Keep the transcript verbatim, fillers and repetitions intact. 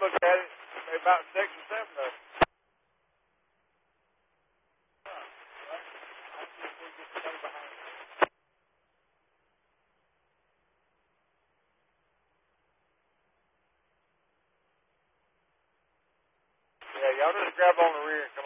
looked at it, about six or seven of them. Yeah, y'all just grab on the rear and come